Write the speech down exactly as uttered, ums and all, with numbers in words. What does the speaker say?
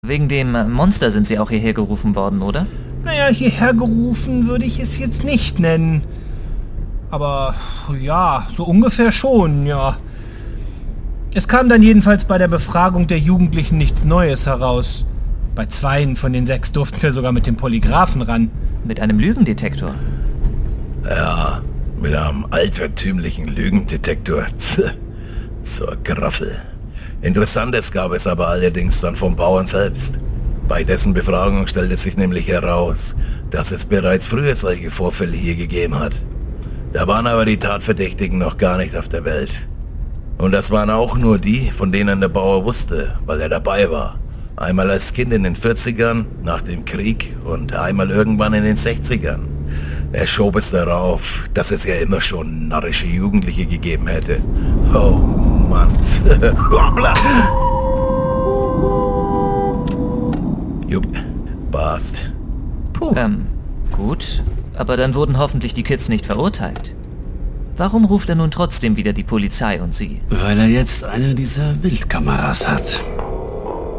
Wegen dem Monster sind Sie auch hierher gerufen worden, oder? Naja, hierher gerufen würde ich es jetzt nicht nennen. Aber ja, so ungefähr schon, ja. Es kam dann jedenfalls bei der Befragung der Jugendlichen nichts Neues heraus. Bei zweien von den sechs durften wir sogar mit dem Polygraphen ran. Mit einem Lügendetektor? Ja, mit einem altertümlichen Lügendetektor. Zur Graffel. Interessantes gab es aber allerdings dann vom Bauern selbst. Bei dessen Befragung stellte sich nämlich heraus, dass es bereits früher solche Vorfälle hier gegeben hat. Da waren aber die Tatverdächtigen noch gar nicht auf der Welt. Und das waren auch nur die, von denen der Bauer wusste, weil er dabei war. Einmal als Kind in den vierzigern, nach dem Krieg und einmal irgendwann in den sechzigern. Er schob es darauf, dass es ja immer schon narrische Jugendliche gegeben hätte. Oh Mann. Jupp, passt. Puh. Ähm, gut. Aber dann wurden hoffentlich die Kids nicht verurteilt. Warum ruft er nun trotzdem wieder die Polizei und Sie? Weil er jetzt eine dieser Wildkameras hat.